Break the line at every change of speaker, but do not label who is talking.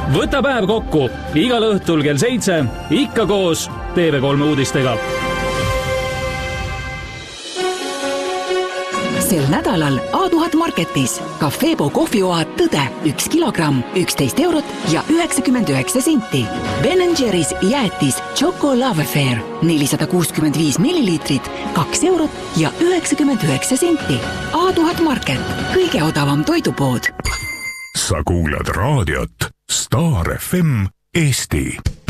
Võta päev kokku igal õhtul kell 7, ikka koos TV3 uudistega.
Sel nädalal A1000 Marketis Cafebo kohvioad Tõde 1 kilogramm 11 eurot ja 99 senti. Ben & Jerry's jäätis Choco Love Affair 465 milliliitrit 2 eurot ja 99 senti. A1000 Market, kõige odavam toidupood.
Sa kuulad raadiot Star FM Eesti.